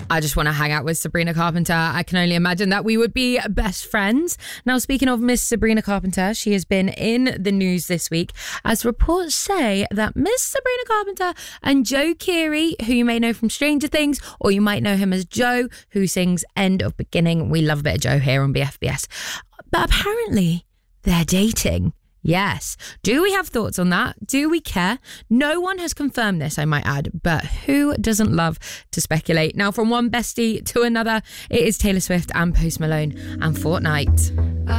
I just want to hang out with Sabrina Carpenter. I can only imagine that we would be best friends. Now, speaking of Miss Sabrina Carpenter, she has been in the news this week as reports say that Miss Sabrina Carpenter and Joe Keery, who you may know from Stranger Things, or you might know him as Joe, who sings End of Beginning. We love a bit of Joe here on BFBS. But apparently they're dating. Yes. Do we have thoughts on that? Do we care? No one has confirmed this, I might add, but who doesn't love to speculate? Now, from one bestie to another, it is Taylor Swift and Post Malone and Fortnite.